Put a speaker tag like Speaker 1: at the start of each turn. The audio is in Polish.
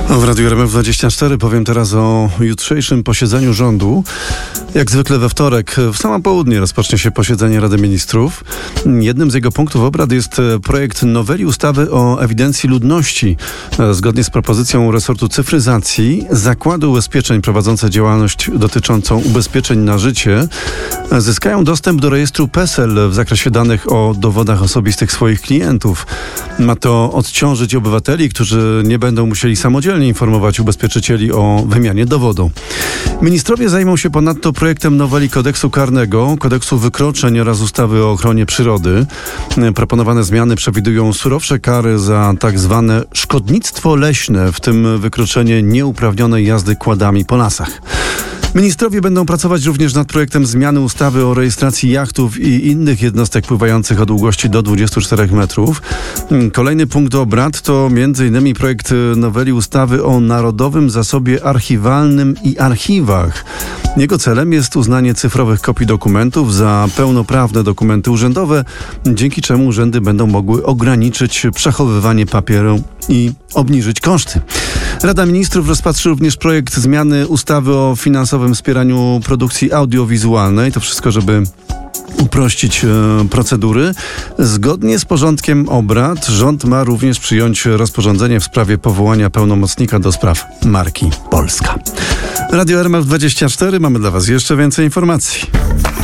Speaker 1: W Radiu RMF24 powiem teraz o jutrzejszym posiedzeniu rządu. Jak zwykle we wtorek, w samo południe rozpocznie się posiedzenie Rady Ministrów. Jednym z jego punktów obrad jest projekt noweli ustawy o ewidencji ludności. Zgodnie z propozycją resortu cyfryzacji, zakłady ubezpieczeń prowadzące działalność dotyczącą ubezpieczeń na życie zyskają dostęp do rejestru PESEL w zakresie danych o dowodach osobistych swoich klientów. Ma to odciążyć obywateli, którzy nie będą musieli samodzielnie informować ubezpieczycieli o wymianie dowodu. Ministrowie zajmą się ponadto projektem noweli kodeksu karnego, kodeksu wykroczeń oraz ustawy o ochronie przyrody. Proponowane zmiany przewidują surowsze kary za tak zwane szkodnictwo leśne, w tym wykroczenie nieuprawnionej jazdy kładami po lasach. Ministrowie będą pracować również nad projektem zmiany ustawy o rejestracji jachtów i innych jednostek pływających o długości do 24 metrów. Kolejny punkt obrad to m.in. projekt noweli ustawy o Narodowym Zasobie Archiwalnym i archiwach. Jego celem jest uznanie cyfrowych kopii dokumentów za pełnoprawne dokumenty urzędowe, dzięki czemu urzędy będą mogły ograniczyć przechowywanie papieru i obniżyć koszty. Rada Ministrów rozpatrzy również projekt zmiany ustawy o finansowym wspieraniu produkcji audiowizualnej. To wszystko, żeby uprościć procedury. Zgodnie z porządkiem obrad rząd ma również przyjąć rozporządzenie w sprawie powołania pełnomocnika do spraw marki Polska. Radio RMF24, mamy dla Was jeszcze więcej informacji.